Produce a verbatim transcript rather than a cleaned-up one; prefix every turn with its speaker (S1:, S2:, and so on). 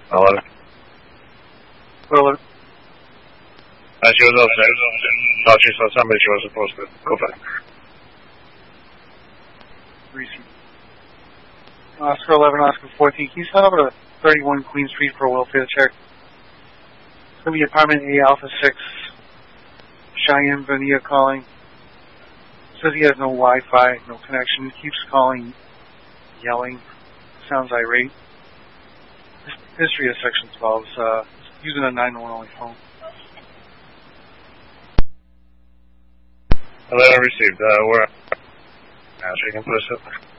S1: eleven.
S2: Well,
S1: Uh, she was upset. Thought she saw somebody she wasn't supposed to. Go back.
S2: recent. Oscar eleven, Oscar fourteen. Can you start over to thirty-one Queen Street for a welfare check? It's going to be apartment A, Alpha six. Cheyenne Vania calling. Says he has no Wi-Fi, no connection. Keeps calling, yelling. Sounds irate. History of Section twelve. Uh, using a nine one one only phone.
S1: Letter received. Uh, where? Now she can put us up.